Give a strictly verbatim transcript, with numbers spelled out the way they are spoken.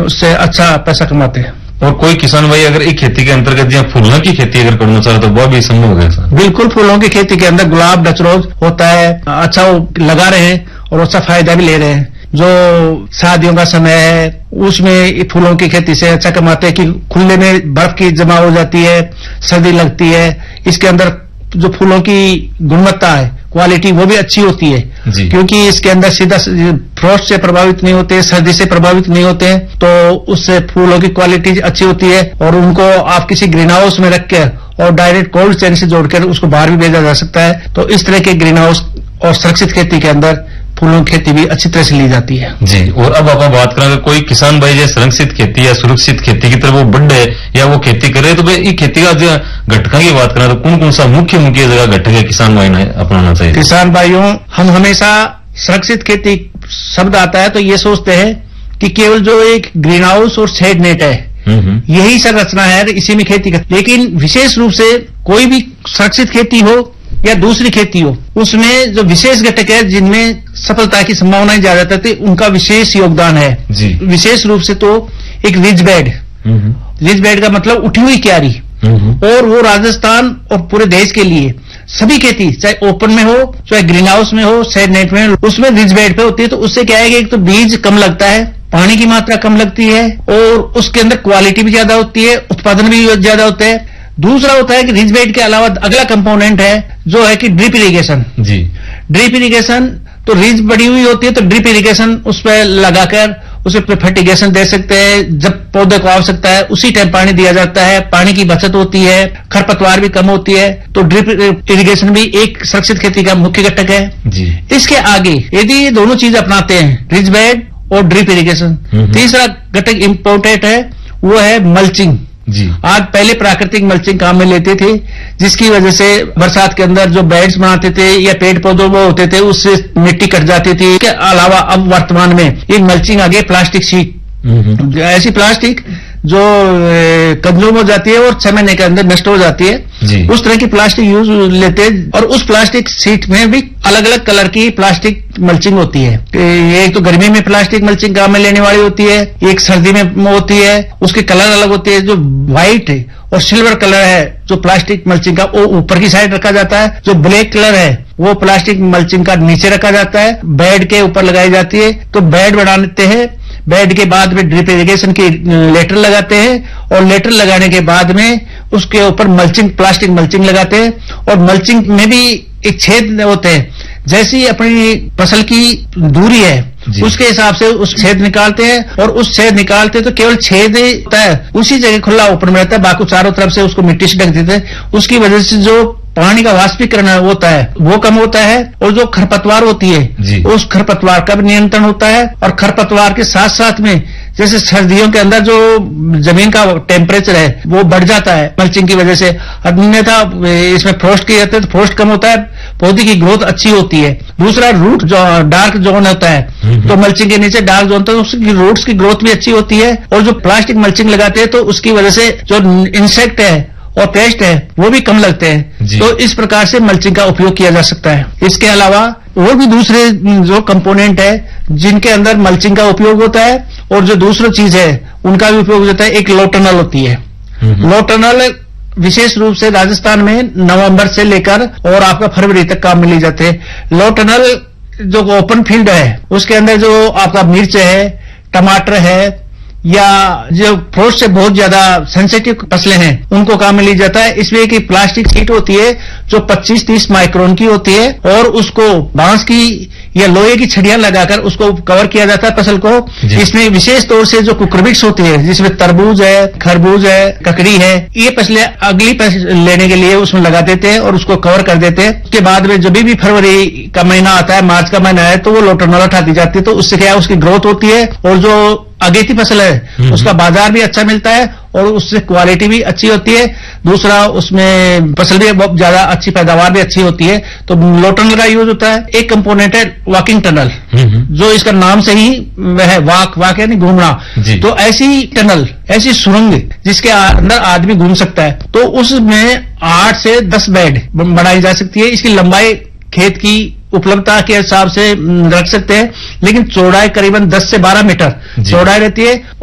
उससे अच्छा पैसा कमाते हैं। और कोई किसान भाई अगर एक खेती के अंतर्गत या फूलों की खेती अगर करना चाहे तो वह भी संभव होगा सर? बिल्कुल, फूलों की खेती के अंदर गुलाब, डच रोज होता है, अच्छा वो लगा रहे हैं और अच्छा फायदा भी ले रहे हैं। जो शादियों का समय है उसमें फूलों की खेती से अच्छा कमाते हैं कि खुले में बर्फ की जमा हो जाती है, सर्दी लगती है, इसके अंदर जो फूलों की गुणवत्ता है, क्वालिटी, वो भी अच्छी होती है क्योंकि इसके अंदर सीधा फ्रोस्ट से प्रभावित नहीं होते, सर्दी से प्रभावित नहीं होते हैं, तो उससे फूलों की क्वालिटी अच्छी होती है और उनको आप किसी ग्रीन हाउस में रख कर और डायरेक्ट कोल्ड चेन से जोड़कर उसको बाहर भी भेजा जा सकता है। तो इस तरह के ग्रीन हाउस और सुरक्षित खेती के अंदर फूलों की खेती भी अच्छी तरह से ली जाती है जी। और अब आप बात करें कोई किसान भाई जो संरक्षित खेती या सुरक्षित खेती की तरफ वो बढ़े या वो खेती करे तो भाई खेती का जो घटका की बात करें तो कौन कौन सा मुख्य मुख्य जगह घटक है किसान भाई ने अपनाना चाहिए? किसान भाइयों, हम हमेशा सुरक्षित खेती शब्द आता है तो ये सोचते हैं कि केवल जो एक ग्रीन हाउस और शेड नेट है यही संरचना है, इसी में खेती कर, लेकिन विशेष रूप से कोई भी सुरक्षित खेती हो या दूसरी खेती हो उसमें जो विशेष घटक है जिनमें सफलता की संभावनाएं ज्यादा रहती है उनका विशेष योगदान है जी। विशेष रूप से तो एक रिज बेड, रिज बेड का मतलब उठी हुई क्यारी, और वो राजस्थान और पूरे देश के लिए सभी खेती चाहे ओपन में हो चाहे ग्रीन हाउस में हो शेड नेट में उसमें रिज बेड पे होती है। तो उससे क्या है कि एक तो बीज कम लगता है, पानी की मात्रा कम लगती है और उसके अंदर क्वालिटी भी ज्यादा होती है, उत्पादन भी ज्यादा होते हैं। दूसरा होता है कि रिज बेड के अलावा अगला कंपोनेंट है जो है कि ड्रिप इरिगेशन जी। ड्रिप इरिगेशन तो रिज बड़ी हुई होती है तो ड्रिप इरिगेशन उस पर लगाकर उसे फर्टिगेशन दे सकते हैं, जब पौधे को आवश्यकता है उसी टाइम पानी दिया जाता है, पानी की बचत होती है, खरपतवार भी कम होती है। तो ड्रिप इरिगेशन भी एक सुरक्षित खेती का मुख्य घटक है जी। इसके आगे यदि ये दोनों चीज अपनाते हैं रिज बेड और ड्रिप इरिगेशन, तीसरा घटक इंपॉर्टेंट है वो है मल्चिंग जी। आज पहले प्राकृतिक मल्चिंग काम में लेते थे जिसकी वजह से बरसात के अंदर जो बेड्स बनाते थे या पेड़ पौधों में होते थे उससे मिट्टी कट जाती थी। इसके अलावा अब वर्तमान में एक मल्चिंग आ गई प्लास्टिक शीट, ऐसी प्लास्टिक जो कंज्यूम हो जाती है और छह महीने के अंदर नष्ट हो जाती है जी। उस तरह की प्लास्टिक यूज लेते हैं और उस प्लास्टिक शीट में भी अलग अलग कलर की प्लास्टिक मल्चिंग होती है। एक तो गर्मी में प्लास्टिक मल्चिंग काम में लेने वाली होती है, एक सर्दी में होती है, उसके कलर अलग होते हैं। जो व्हाइट और सिल्वर कलर है जो प्लास्टिक मल्चिंग का वो ऊपर की साइड रखा जाता है, जो ब्लैक कलर है वो प्लास्टिक मल्चिंग का नीचे रखा जाता है, बेड के ऊपर लगाई जाती है। तो बेड बनाते हैं, बेड के बाद में ड्रिप इरिगेशन की लेटर लगाते हैं और लेटर लगाने के बाद में उसके ऊपर मल्चिंग प्लास्टिक मल्चिंग लगाते हैं और मल्चिंग में भी एक छेद होते हैं, जैसी अपनी फसल की दूरी है उसके हिसाब से उस छेद निकालते हैं और उस छेद निकालते तो केवल छेद होता है उसी जगह खुला ओपन में रहता है, बाकी चारों तरफ से उसको मिट्टी से ढक देते हैं। उसकी वजह से जो पानी का वाष्पीकरण होता है वो कम होता है और जो खरपतवार होती है उस खरपतवार का भी नियंत्रण होता है। और खरपतवार के साथ साथ में जैसे सर्दियों के अंदर जो जमीन का टेम्परेचर है वो बढ़ जाता है मल्चिंग की वजह से, अन्यथा इसमें फ्रोस्ट की जाती है तो फ्रोस्ट कम होता है, पौधे की ग्रोथ अच्छी होती है। दूसरा रूट जो डार्क जोन होता है तो मल्चिंग के नीचे डार्क जोन तो उसकी रूट्स की ग्रोथ भी अच्छी होती है और जो प्लास्टिक मल्चिंग लगाते हैं तो उसकी वजह से जो इंसेक्ट है और पेस्ट है वो भी कम लगते हैं। तो इस प्रकार से मल्चिंग का उपयोग किया जा सकता है। इसके अलावा और भी दूसरे जो कंपोनेंट है जिनके अंदर मल्चिंग का उपयोग होता है और जो दूसरी चीज है उनका भी उपयोग होता है। एक लो टनल होती है, लो टनल विशेष रूप से राजस्थान में नवंबर से लेकर और आपका फरवरी तक काम में ली जाते हैं। लो टनल जो ओपन फील्ड है उसके अंदर जो आपका मिर्च है, टमाटर है या जो फ्रोस्ट से बहुत ज्यादा सेंसिटिव फसलें हैं उनको काम में ली जाता है। इसलिए कि प्लास्टिक शीट होती है जो पच्चीस तीस माइक्रोन की होती है और उसको बांस की या लोहे की छड़ियां लगाकर उसको कवर किया जाता है फसल को। इसमें विशेष तौर से जो कुकुरबिट्स होती है जिसमें तरबूज है, खरबूज है, ककड़ी है, ये फसलें अगली फसल लेने के लिए उसमें लगा देते हैं और उसको कवर कर देते हैं। उसके बाद में जब भी फरवरी का महीना आता है, मार्च का महीना है तो वो लोटरनल हटा दी जाती है। तो उससे क्या है उसकी ग्रोथ होती है और जो अगेती फसल है उसका बाजार भी अच्छा मिलता है और उससे क्वालिटी भी अच्छी होती है। दूसरा उसमें फसल भी बहुत ज्यादा अच्छी पैदावार भी अच्छी होती है। तो लो टनल का यूज होता है। एक कंपोनेंट है वॉकिंग टनल जो इसका नाम से ही है, वाक वाक यानी घूमना। तो ऐसी टनल, ऐसी सुरंग जिसके अंदर आदमी घूम सकता है तो उसमें आठ से दस बेड बनाई जा सकती है। इसकी लंबाई खेत की उपलब्धता के हिसाब से रख सकते हैं, लेकिन चौड़ाई करीबन दस से बारह मीटर चौड़ाई रहती है